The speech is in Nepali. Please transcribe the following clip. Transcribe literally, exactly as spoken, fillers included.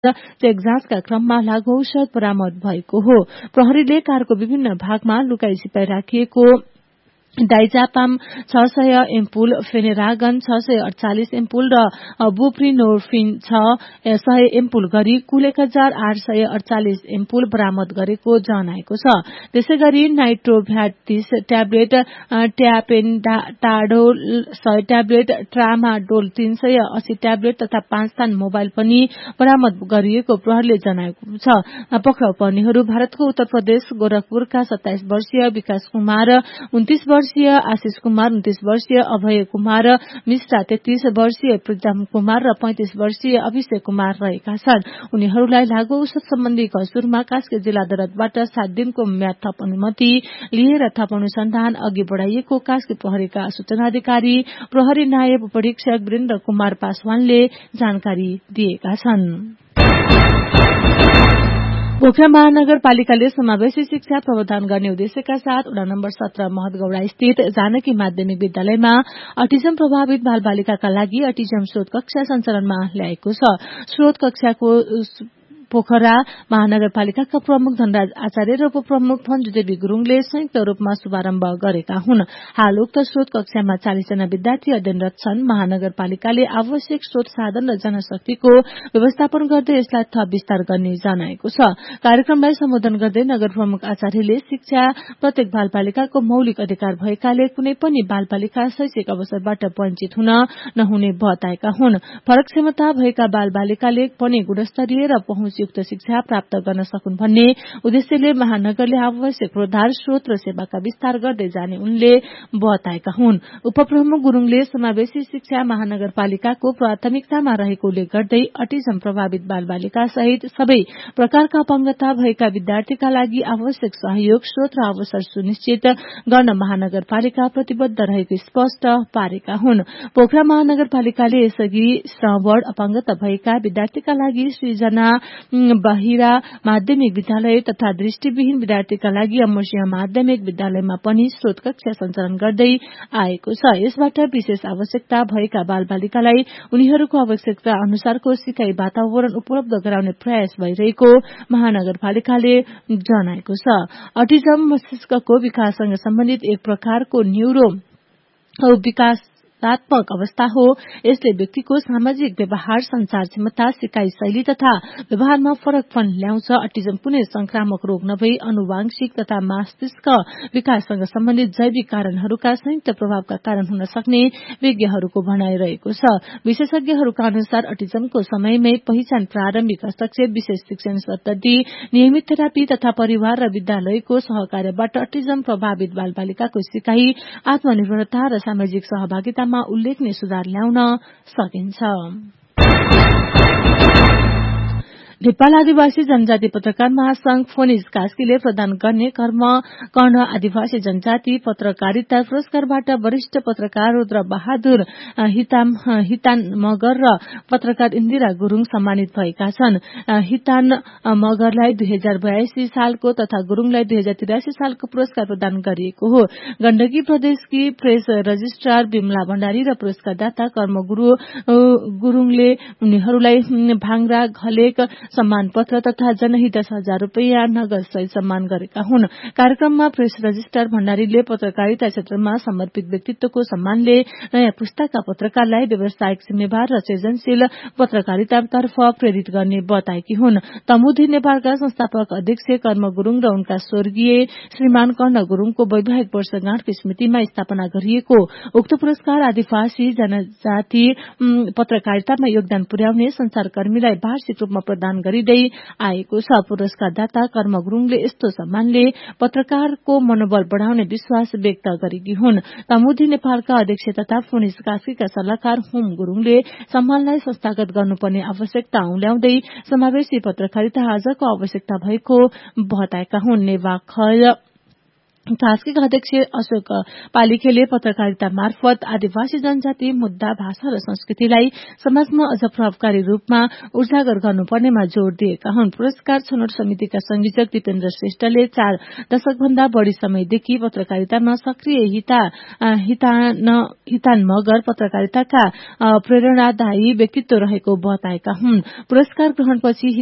चेक जाँचका क्रममा लागू औषध बरामद भएको हो। प्रहरीले कारको विभिन्न भागमा लुकाई छिपाई राखिएको डाइजापाम छ सय एम्पुल, फेनेरागन छ सय अडचालिस एम्पुल र बुप्रिनोर्फिन छ सय एम्पुल गरी कुल एक हजार आठ सय अडचालिस एम्पुल बरामद गरेको जनाएको छ। त्यसैगरी नाइट्रोभ्याटिस ट्याब्लेट, ट्यापेन्टाडोल सय ट्याब्लेट, ट्रामाडोल तीन सय अस्सी ट्याब्लेट तथा पाँच थान मोबाइल पनि बरामद गरिएको प्रहरीले जनाएको छ। पक्राउ पर्नेहरू भारतको उत्तर प्रदेश गोरखपुरका सत्ताइस वर्षीय विकास कुमार, उन्तीस वर्षीय आशिष कुमार, उन्तीस वर्षीय अभय कुमार मिश्रा, तेत्तीस वर्षीय प्रितम कुमार र पैंतीस वर्षीय अभिषेक कुमार रहेका छन्। उनीहरूलाई लागू औषध सम्बन्धी कसुरमा कास्की जिल्ला अदालतबाट सात दिनको म्याद थप अनुमति लिएर थप अनुसन्धान अघि बढ़ाइएको कास्की प्रहरीका सूचना अधिकारी प्रहरी नायब उपरीक्षक वीरेन्द्र कुमार पासवानले जानकारी दिएका छन्। पोखरा महानगरपालिकाले समावेशी शिक्षा प्रवर्धन गर्ने उद्देश्यका साथ वडा नम्बर सत्र महतगौड़ा स्थित जानकी माध्यमिक विद्यालयमा अटिजम प्रभावित बालबालिकाका लागि अटिजम स्रोत कक्षा सञ्चालनमा ल्याएको छ। स्रोत कक्षाको पोखरा महानगरपालिकाका प्रमुख धनराज आचार्य र उपप्रमुख फन्जुदेवी गुरूङले संयुक्त रूपमा शुभारम्भ गरेका हुन्। हाल उक्त स्रोत कक्षामा चालीस जना विद्यार्थी अध्ययनरत छन्। महानगरपालिकाले आवश्यक स्रोत साधन र जनशक्तिको व्यवस्थापन गर्दै यसलाई थप विस्तार गर्ने जनाएको छ। कार्यक्रमलाई सम्बोधन गर्दै नगर प्रमुख आचार्यले शिक्षा प्रत्येक बालबालिकाको मौलिक अधिकार भएकाले कुनै पनि बालबालिका शैक्षिक अवसरबाट वञ्चित हुन नहुने बताएका हुन्। फरक क्षमता भएका बालबालिकाले पनि गुणस्तरीय र पहुँच युक्त शिक्षा प्राप्त गर्न सकुन् भन्ने उद्देश्यले महानगरले आवश्यक रोजगार स्रोत र सेवाका विस्तार गर्दै जाने उनले बताएका हुन्। उपप्रमुख गुरूङले समावेशी शिक्षा महानगरपालिकाको प्राथमिकतामा रहेको उल्लेख गर्दै अटिजम प्रभावित बालबालिका सहित सबै प्रकारका अपाङ्गता भएका विद्यार्थीका लागि आवश्यक सहयोग स्रोत र अवसर सुनिश्चित गर्न महानगरपालिका प्रतिबद्ध रहेको स्पष्ट पारेका हुन्। पोखरा महानगरपालिकाले यसअघि श्रवण अपाङ्गता भएका विद्यार्थीका लागि सृजना बहिरा माध्यमिक विद्यालय तथा दृष्टिविहीन विद्यार्थीका लागि अमरसिंह माध्यमिक विद्यालयमा पनि स्रोत कक्षा सञ्चालन गर्दै आएको छ। यसबाट विशेष आवश्यकता भएका बालबालिकालाई उनीहरूको आवश्यकता अनुसारको सिकाइ वातावरण उपलब्ध गराउने प्रयास भइरहेको महानगरपालिकाले जनाएको छ। अटिजम मस्तिष्कको विकाससँग सम्बन्धित एक प्रकारको न्यूरो विकास तात्मक अवस्था हो। यसले व्यक्तिको सामाजिक व्यवहार, संचार क्षमता, सिकाइ शैली तथा व्यवहारमा फरकपन ल्याउँछ। अटिजम कुनै संक्रामक रोग नभई अनुवांशिक तथा मस्तिष्क विकाससँग सम्बन्धित जैविक कारणहरूका संयुक्त प्रभावका कारण हुन सक्ने विज्ञहरूको भनाइरहेको छ। विशेषज्ञहरूका अनुसार अटिजमको समयमै पहिचान, प्रारम्भिक हस्तक्षेप, विशेष शिक्षण पद्धति, नियमित थेरापी तथा परिवार र विद्यालयको सहकार्यबाट अटिजम प्रभावित बालबालिकाको सिकाइ, आत्मनिर्भरता र सामाजिक सहभागिता उल्लेखनीय सुधार ल्याउन सकिन्छ। नेपाल आदिवासी जनजाति पत्रकार महासंघ फोनिज कास्कीले प्रदान गर्ने कर्म कर्ण आदिवासी जनजाति पत्रकारिता पुरस्कारबाट वरिष्ठ पत्रकार रुद्र बहादुर हिताम हितान मगर र पत्रकार इन्दिरा गुरूङ सम्मानित भएका छन्। हितान मगरलाई दुई हजार बयासी सालको तथा गुरूङलाई दुई हजार तिरासी सालको पुरस्कार प्रदान गरिएको हो। गण्डकी प्रदेशकी प्रेस रजिस्ट्रार विमला भण्डारी र पुरस्कारदाता कर्म गुरू गुरूङले उनीहरूलाई भाङ्रा घलेक सम्मान पत्र तथा जनहित दस हजार रूपियाँ नगद सहित सम्मान गरेका हुन्। कार्यक्रममा प्रेस रजिस्ट्रार भण्डारीले पत्रकारिता क्षेत्रमा समर्पित व्यक्तित्वको सम्मानले नयाँ पुस्ताका पत्रकारलाई व्यावसायिक जिम्मेवार र सृजनशील पत्रकारितातर्फ प्रेरित गर्ने बताएकी हुन्। तमुधी नेपालका संस्थापक अध्यक्ष कर्म गुरूङ र उनका स्वर्गीय श्रीमान कर्ण गुरूङको वैवाहिक वर्षगाँठको स्मृतिमा स्थापना गरिएको उक्त पुरस्कार आदिवासी जनजाति पत्रकारितामा योगदान पुर्याउने संचारकर्मीलाई वार्षिक रूपमा प्रदान गरिँदै आएको छ। पुरस्कारदाता कर्म गुरूङले यस्तो सम्मानले पत्रकारको मनोबल बढ़ाउने विश्वास व्यक्त गरेकी हुन्। तमुदी नेपालका अध्यक्ष तथा फोनिज कास्कीका सल्लाहकार होम गुरूङले सम्मानलाई संस्थागत गर्नुपर्ने आवश्यकता औल्याउँदै समावेशी पत्रकारिता आजको आवश्यकता भएको बताएका हुन्। नेवाखल कास्कीका अध्यक्ष अशोक पालिखेले पत्रकारिता मार्फत आदिवासी जनजाति मुद्दा भाषा र संस्कृतिलाई समाजमा अझ प्रभावकारी रूपमा उजागर गर्नुपर्नेमा जोड़ दिएका हुन्। पुरस्कार छनौट समितिका संयोजक दिपेन्द्र श्रेष्ठले चार दशकभन्दा बढ़ी समयदेखि पत्रकारितामा सक्रिय हिता हितान हितान मगर पत्रकारिताका प्रेरणादायी व्यक्तित्व रहेको बताएका हुन्। पुरस्कार ग्रहणपछि